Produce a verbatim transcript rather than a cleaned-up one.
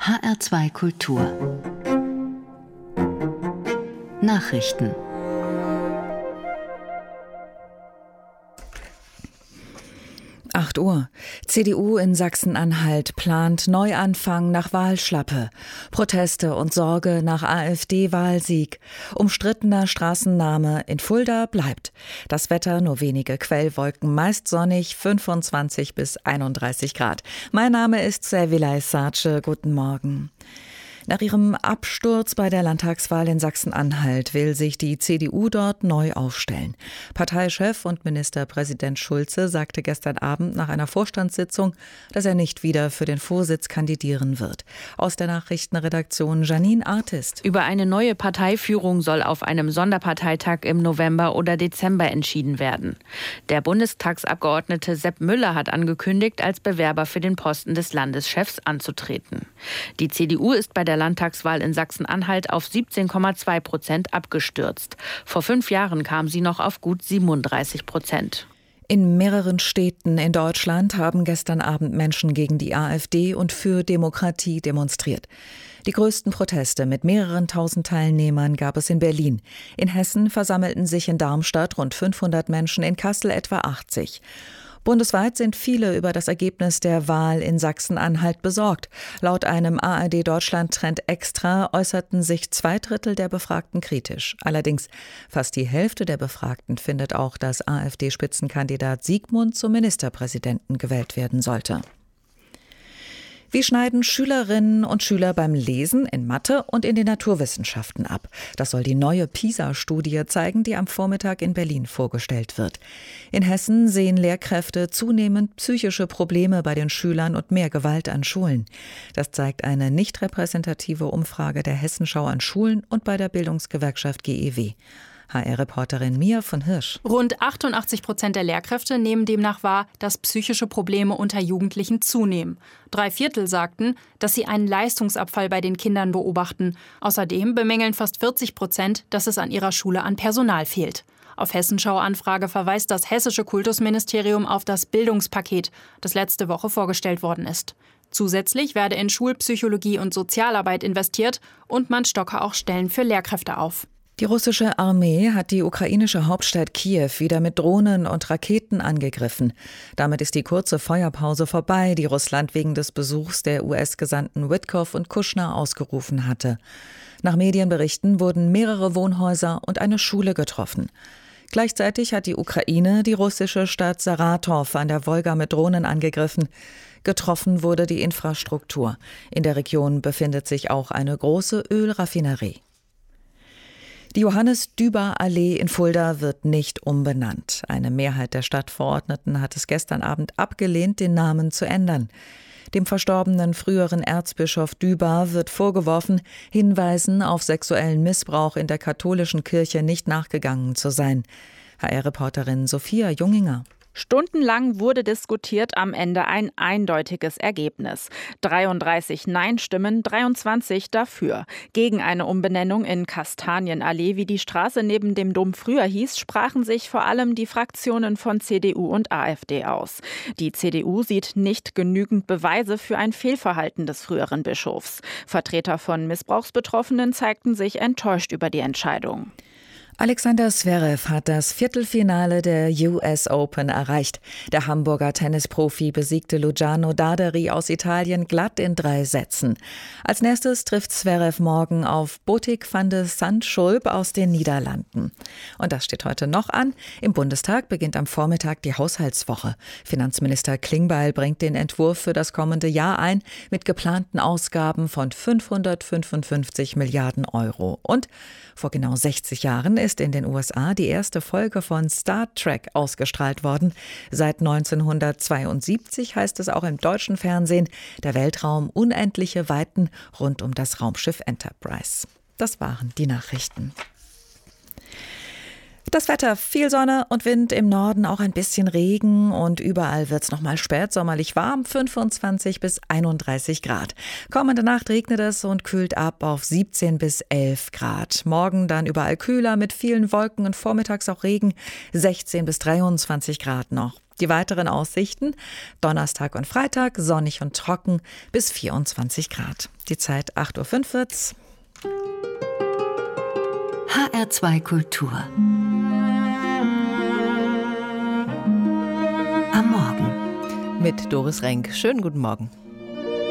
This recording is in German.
H R zwei Kultur Nachrichten. acht Uhr. C D U in Sachsen-Anhalt plant Neuanfang nach Wahlschlappe. Proteste und Sorge nach AfD-Wahlsieg. Umstrittener Straßenname in Fulda bleibt. Das Wetter nur wenige Quellwolken, meist sonnig, fünfundzwanzig bis einunddreißig Grad. Mein Name ist Servilay Sace. Guten Morgen. Nach ihrem Absturz bei der Landtagswahl in Sachsen-Anhalt will sich die C D U dort neu aufstellen. Parteichef und Ministerpräsident Schulze sagte gestern Abend nach einer Vorstandssitzung, dass er nicht wieder für den Vorsitz kandidieren wird. Aus der Nachrichtenredaktion Janine Artist. Über eine neue Parteiführung soll auf einem Sonderparteitag im November oder Dezember entschieden werden. Der Bundestagsabgeordnete Sepp Müller hat angekündigt, als Bewerber für den Posten des Landeschefs anzutreten. Die C D U ist bei der Landtagswahl in Sachsen-Anhalt auf siebzehn Komma zwei Prozent abgestürzt. Vor fünf Jahren kam sie noch auf gut siebenunddreißig Prozent. In mehreren Städten in Deutschland haben gestern Abend Menschen gegen die AfD und für Demokratie demonstriert. Die größten Proteste mit mehreren tausend Teilnehmern gab es in Berlin. In Hessen versammelten sich in Darmstadt rund fünfhundert Menschen, in Kassel etwa achtzig. Bundesweit sind viele über das Ergebnis der Wahl in Sachsen-Anhalt besorgt. Laut einem A R D-Deutschland-Trend Extra äußerten sich zwei Drittel der Befragten kritisch. Allerdings fast die Hälfte der Befragten findet auch, dass AfD-Spitzenkandidat Sigmund zum Ministerpräsidenten gewählt werden sollte. Wie schneiden Schülerinnen und Schüler beim Lesen in Mathe und in den Naturwissenschaften ab? Das soll die neue PISA-Studie zeigen, die am Vormittag in Berlin vorgestellt wird. In Hessen sehen Lehrkräfte zunehmend psychische Probleme bei den Schülern und mehr Gewalt an Schulen. Das zeigt eine nicht repräsentative Umfrage der Hessenschau an Schulen und bei der Bildungsgewerkschaft G E W. H R-Reporterin Mia von Hirsch. Rund achtundachtzig Prozent der Lehrkräfte nehmen demnach wahr, dass psychische Probleme unter Jugendlichen zunehmen. Drei Viertel sagten, dass sie einen Leistungsabfall bei den Kindern beobachten. Außerdem bemängeln fast vierzig Prozent, dass es an ihrer Schule an Personal fehlt. Auf Hessenschau-Anfrage verweist das hessische Kultusministerium auf das Bildungspaket, das letzte Woche vorgestellt worden ist. Zusätzlich werde in Schulpsychologie und Sozialarbeit investiert und man stocke auch Stellen für Lehrkräfte auf. Die russische Armee hat die ukrainische Hauptstadt Kiew wieder mit Drohnen und Raketen angegriffen. Damit ist die kurze Feuerpause vorbei, die Russland wegen des Besuchs der U S-Gesandten Witkow und Kushner ausgerufen hatte. Nach Medienberichten wurden mehrere Wohnhäuser und eine Schule getroffen. Gleichzeitig hat die Ukraine die russische Stadt Saratow an der Wolga mit Drohnen angegriffen. Getroffen wurde die Infrastruktur. In der Region befindet sich auch eine große Ölraffinerie. Die Johannes-Düber-Allee in Fulda wird nicht umbenannt. Eine Mehrheit der Stadtverordneten hat es gestern Abend abgelehnt, den Namen zu ändern. Dem verstorbenen früheren Erzbischof Düber wird vorgeworfen, Hinweisen auf sexuellen Missbrauch in der katholischen Kirche nicht nachgegangen zu sein. H R-Reporterin Sophia Junginger. Stundenlang wurde diskutiert, am Ende ein eindeutiges Ergebnis. dreiunddreißig Nein-Stimmen, dreiundzwanzig dafür. Gegen eine Umbenennung in Kastanienallee, wie die Straße neben dem Dom früher hieß, sprachen sich vor allem die Fraktionen von C D U und AfD aus. Die C D U sieht nicht genügend Beweise für ein Fehlverhalten des früheren Bischofs. Vertreter von Missbrauchsbetroffenen zeigten sich enttäuscht über die Entscheidung. Alexander Zverev hat das Viertelfinale der U S Open erreicht. Der Hamburger Tennisprofi besiegte Luciano Darderi aus Italien glatt in drei Sätzen. Als nächstes trifft Zverev morgen auf Botic van de Zandschulp aus den Niederlanden. Und das steht heute noch an. Im Bundestag beginnt am Vormittag die Haushaltswoche. Finanzminister Klingbeil bringt den Entwurf für das kommende Jahr ein mit geplanten Ausgaben von fünfhundertfünfundfünfzig Milliarden Euro. Und vor genau sechzig Jahren ist in den U S A die erste Folge von Star Trek ausgestrahlt worden. Seit neunzehnhundertzweiundsiebzig heißt es auch im deutschen Fernsehen, der Weltraum unendliche Weiten rund um das Raumschiff Enterprise. Das waren die Nachrichten. Das Wetter, viel Sonne und Wind, im Norden auch ein bisschen Regen und überall wird es nochmal spätsommerlich warm, fünfundzwanzig bis einunddreißig Grad. Kommende Nacht regnet es und kühlt ab auf siebzehn bis elf Grad. Morgen dann überall kühler mit vielen Wolken und vormittags auch Regen, sechzehn bis dreiundzwanzig Grad noch. Die weiteren Aussichten: Donnerstag und Freitag sonnig und trocken bis vierundzwanzig Grad. Die Zeit acht Uhr fünf wird's. H R zwei Kultur. Am Morgen. Mit Doris Renk. Schönen guten Morgen.